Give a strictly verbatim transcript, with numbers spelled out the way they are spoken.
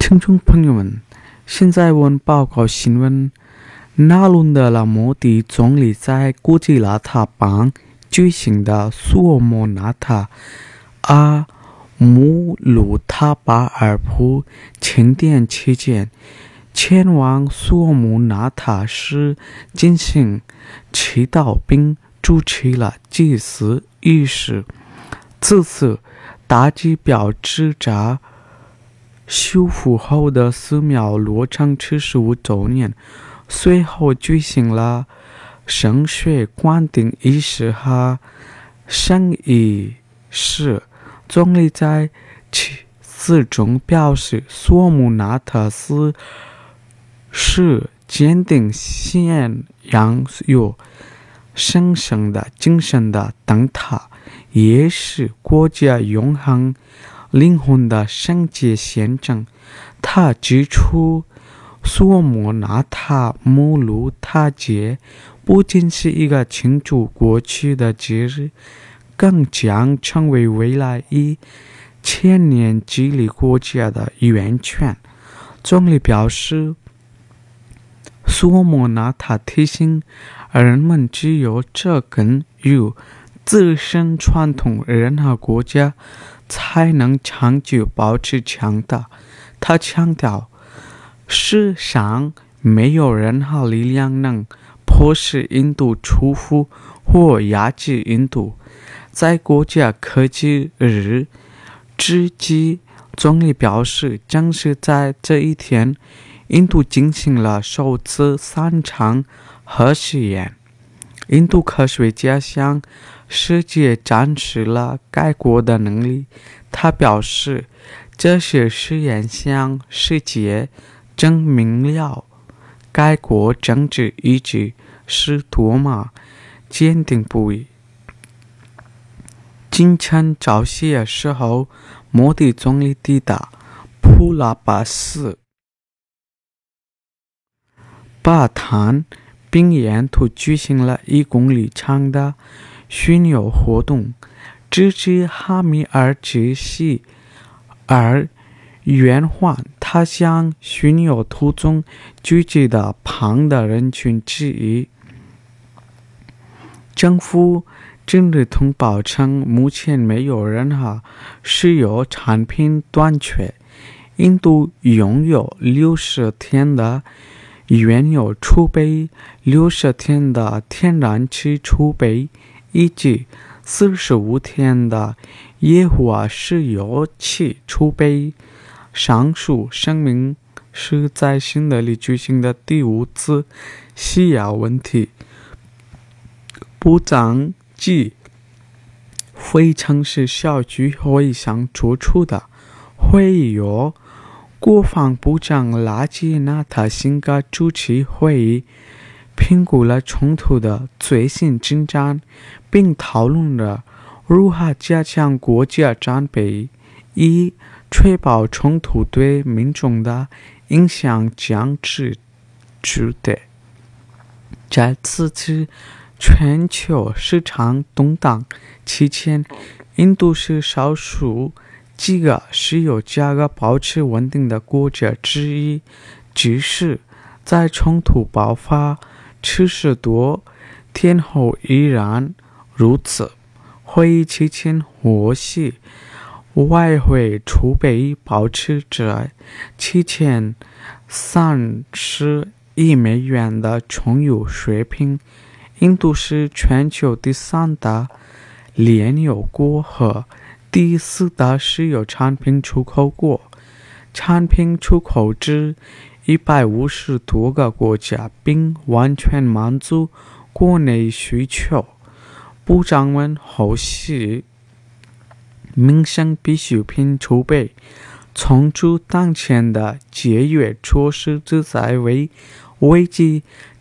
听众朋友们，现在我们报告新闻：纳伦德拉摩迪总理在古吉拉塔邦举行的苏莫纳塔阿姆鲁塔巴尔普庆典期间，前往苏莫纳塔市进行祈祷并主持了祭祀仪式。此次大祭标志着修复后的寺庙落成七十五周年，随后举行了圣血灌顶仪式和圣仪式。总理在其词中表示，苏木纳特斯是坚定信仰有神圣的精神的灯塔，也是国家永恒灵魂的圣洁见证。他指出，苏莫纳塔穆鲁塔节不仅是一个庆祝过去的节日，更将成为未来一千年激励国家的源泉。总理表示，苏莫纳塔提醒人们，只有这根与自身传统，任何国家才能长久保持强大。他强调，世上没有任何力量能迫使印度出富或压制印度。在国家科技日之际，总理表示，正是在这一天，印度进行了首次三场核试验。印度科学家向世界展示了该国的能力。他表示，这些实验向世界证明了该国政治意志是多么坚定不移。今晨早些时候，摩迪总理抵达普拉巴斯巴坦，并沿途举行了一公里长的巡游活动，直至哈米尔之西而圆环。他向巡游途中聚集的庞大人群致意。政府今日通报称，目前没有任何石油产品短缺。印度拥有六十天的原油储备、六十天的天然气储备以及四十五天的液化石油气储备。上述声明是在新德里举行的第五次西亚问题部长及非正式小组会议上做出的。会议由国防部长拉吉纳塔辛格主持会议，评估了冲突的最新进展，并讨论了如何加强国家战备，以确保冲突对民众的影响降至最低。在此次全球市场动荡期间，印度是少数几个石油价格保持稳定的国家之一。即使在冲突爆发七十多天后依然如此。会议期间获悉，外汇储备保持在七千三十亿美元的充裕水平。印度是全球第三大炼油国和第四大石油产品出口国，产品出口至一百五十多个国家，并完全满足国内需求。部长们后续民生必需品储备，从主当前的节约措施旨在为危机